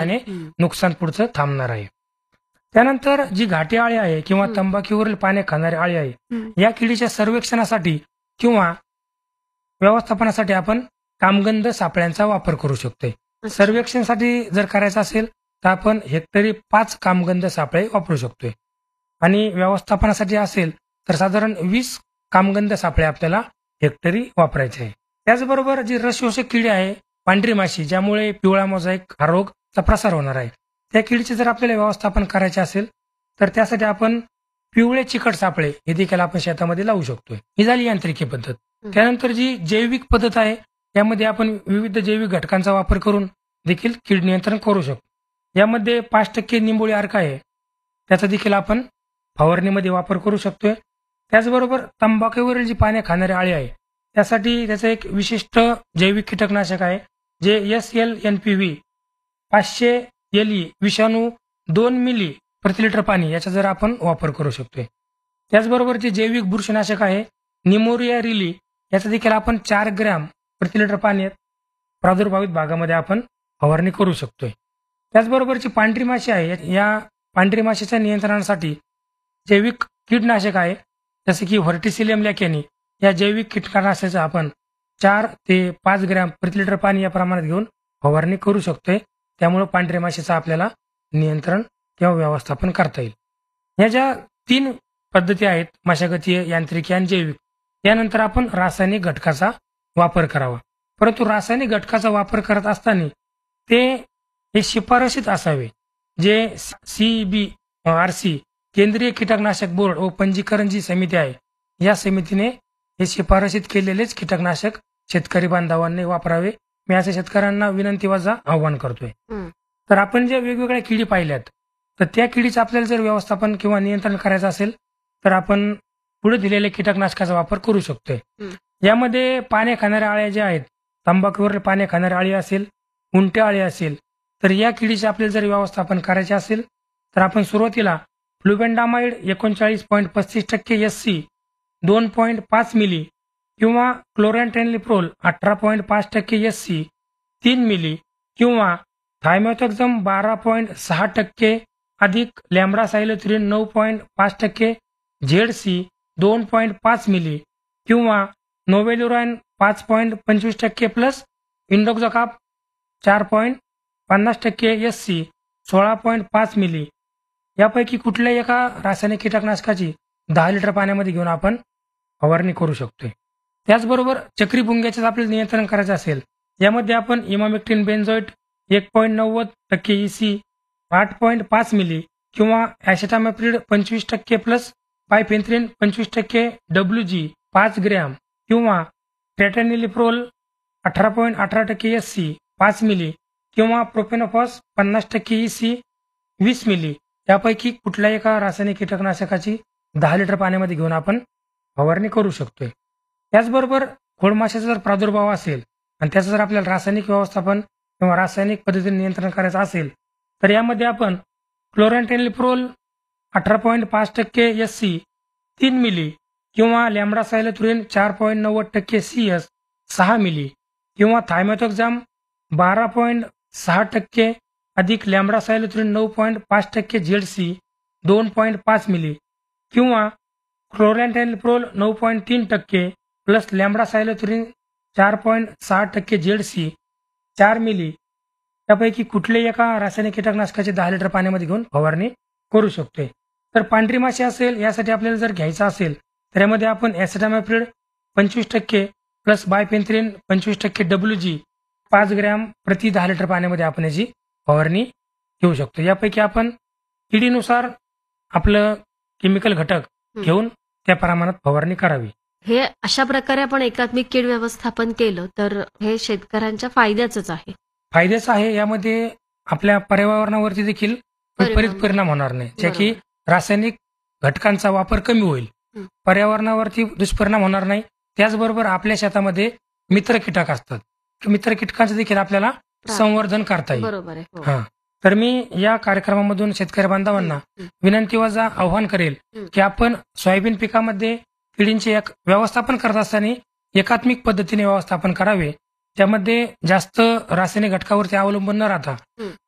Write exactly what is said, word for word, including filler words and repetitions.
त्याने नुकसान पुढचं थांबणार आहे. त्यानंतर जी घाटी आळी आहे किंवा तंबाखूवरील पाने खाणारी आळी आहे, या किडीच्या सर्वेक्षणासाठी किंवा व्यवस्थापनासाठी आपण कामगंध सापळ्यांचा वापर करू शकतोय. सर्वेक्षणासाठी जर करायचं असेल तर आपण हेक्टरी पाच कामगंध सापळे वापरू शकतोय आणि व्यवस्थापनासाठी असेल तर साधारण वीस कामगंध सापळे आपल्याला हेक्टरी वापरायचे आहे. त्याचबरोबर जी रसशोषक किडी आहे पांढरी माशी, ज्यामुळे पिवळा मोझॅक हा रोगचा प्रसार होणार आहे, त्या किडीचे जर आपल्याला व्यवस्थापन करायचे असेल तर त्यासाठी आपण पिवळे चिकट सापळे हे देखील आपण शेतामध्ये लावू शकतोय. ही झाली यांत्रिकी पद्धत. त्यानंतर जी जैविक पद्धत आहे यामध्ये आपण विविध जैविक घटकांचा वापर करून देखील कीड नियंत्रण करू शकतो. यामध्ये पाच टक्के निंबोळी अर्क आहे, त्याचा देखील आपण फवारणीमध्ये वापर करू शकतोय. त्याचबरोबर तंबाखूवरील जी पाने खाणारी आळी आहे त्यासाठी त्याचं एक विशिष्ट जैविक कीटकनाशक आहे जे S L N P V पाचशे एल ई विषाणू दोन मिली प्रति लिटर पाणी याचा जर आपण वापर करू शकतोय. त्याचबरोबर जे जैविक बुरशीनाशक आहे निमोरिया रिली याचा देखील आपण चार ग्रॅम प्रति लिटर पाण्यात प्रादुर्भावित भागामध्ये आपण फवारणी करू शकतोय. त्याचबरोबरची पांढरी माशी आहे, या पांढरी माशीच्या नियंत्रणासाठी जैविक कीटनाशक आहे जसे की व्हर्टिसिलियम लॅकॅनी या जैविक कीटकनाशकाचा आपण चार ते पाच ग्रॅम प्रति लिटर पाणी या प्रमाणात घेऊन फवारणी करू शकतोय. त्यामुळे पांढऱ्या माशीचं आपल्याला नियंत्रण किंवा व्यवस्थापन करता येईल. या ज्या तीन पद्धती आहेत मशागतीय, यांत्रिकी आणि जैविक, यानंतर आपण रासायनिक घटकाचा वापर करावा. परंतु रासायनिक घटकाचा वापर करत असताना ते हे शिफारसीत असावे, जे सी बी आर सी केंद्रीय कीटकनाशक बोर्ड व पंजीकरण जी समिती आहे या समितीने हे शिफारसीत केलेलेच कीटकनाशक शेतकरी बांधवांनी वापरावे. मी अशा शेतकऱ्यांना विनंती वजा आव्हान करतोय. तर आपण ज्या वेगवेगळ्या किडी पाहिल्यात तर त्या किडीचं आपल्याला जर व्यवस्थापन किंवा नियंत्रण करायचं असेल तर आपण पुढे दिलेल्या कीटकनाशकाचा वापर करू शकतोय. यामध्ये पाने खाणाऱ्या आळ्या ज्या आहेत, तंबाखूवर पाने खाणाऱ्या आळी असेल, उंटे आळी असेल, तर या किडीचे आपल्याला जर व्यवस्थापन करायचे असेल तर आपण सुरुवातीला फ्लुबेंडामाइड एकोणचाळीस पॉईंट पस्तीस टक्के एस सी दोन पॉईंट पाच मिली किंवा क्लोरॅन्टेनलिप्रोल अठरा पॉईंट पाच टक्के एस सी तीन मिली किंवा थायमॅथोक्झम बारा पॉईंट सहा टक्के अधिक लॅम्ब्डासायलोथ्रिन नऊ पॉईंट पाच टक्के झेड सी दोन पॉईंट पाच मिली किंवा नोवेल्युराइन पाच पॉईंट पंचवीस टक्के प्लस इंडोक्झोकाप चार पॉईंट पन्नास टक्के एस सी सोळा पॉईंट पाच मिली यापैकी कुठल्याही एका रासायनिक कीटकनाशकाची दहा लिटर पाण्यामध्ये घेऊन आपण फवारणी करू शकतोय. त्याचबरोबर चक्री भुंग्याचे आपल्याला नियंत्रण करायचं असेल यामध्ये आपण इमामेक्टिन बेन्झोएट एक पॉईंट नव्वद टक्के ई सी आठ पॉईंट पाच मिली किंवा ॲसेटामेप्रिड पंचवीस टक्के प्लस पायफेन्थ्रिन पंचवीस टक्के डब्ल्यू जी पाच ग्रॅम किंवा ट्रॅटेनिलिप्रोल अठरा पॉईंट अठरा टक्के एस सी पाच मिली किंवा प्रोपेनोफॉस पन्नास टक्के ई सी वीस मिली यापैकी कुठल्याही एका रासायनिक कीटकनाशकाची दहा लिटर पाण्यामध्ये घेऊन आपण फवारणी करू शकतोय. त्याचबरोबर खोडमाशाचा जर प्रादुर्भाव असेल आणि त्याचं जर आपल्याला रासायनिक व्यवस्थापन किंवा रासायनिक पद्धतीने नियंत्रण करायचं असेल तर यामध्ये आपण क्लोरॅन्टेनलिप्रोल अठरा पॉईंट पाच टक्के एस सी तीन मिली किंवा लॅम्ब्डासायलोथ्रिन चार पॉईंट नव्वद टक्के सी एस सहा मिली किंवा थायमॅथोक्झाम बारा पॉईंट सहा टक्के अधिक लॅम्ब्डासायलोथ्रिन नऊ पॉईंट पाच टक्के झेड सी दोन पॉईंट पाच मिली किंवा क्लोरॅन्टेनलिप्रोल नऊ पॉईंट तीन टक्के प्लस लॅम्ब्डासायलोथ्रिन चार पॉईंट सहा टक्के झेड सी चार मिली यापैकी कुठल्याही एका रासायनिक कीटकनाशकाचे दहा लिटर पाण्यामध्ये घेऊन फवारणी करू शकतोय. तर पांढरी माशी असेल यासाठी आपल्याला जर घ्यायचं असेल तर यामध्ये आपण ॲसेटामेप्रिड पंचवीस टक्के प्लस बायफेन्थ्रिन पंचवीस टक्के डब्ल्यू जी पाच ग्रॅम प्रति दहा लिटर पाण्यामध्ये आपण याची फवारणी घेऊ शकतो. यापैकी आपण किडीनुसार आपलं केमिकल घटक घेऊन त्या प्रमाणात फवारणी करावी. हे अशा प्रकारे आपण एकात्मिक कीड व्यवस्थापन केलं तर हे शेतकऱ्यांच्या फायद्याचंच आहे. फायद्याचं आहे. यामध्ये आपल्या पर्यावरणावरती देखील विपरीत परिणाम होणार नाही, ज्या की रासायनिक घटकांचा वापर कमी होईल, पर्यावरणावरती दुष्परिणाम होणार नाही. त्याचबरोबर आपल्या शेतामध्ये मित्र कीटक असतात, मित्र कीटकांचं देखील आपल्याला संवर्धन करता येईल. बरोबर आहे. हा तर मी या कार्यक्रमामधून शेतकरी बांधवांना विनंती वजा आव्हान करेल की आपण सोयाबीन पिकामध्ये किडींचे एक व्यवस्थापन करत असताना एकात्मिक पद्धतीने व्यवस्थापन करावे. त्यामध्ये जास्त रासायनिक घटकावरती अवलंबून न राहता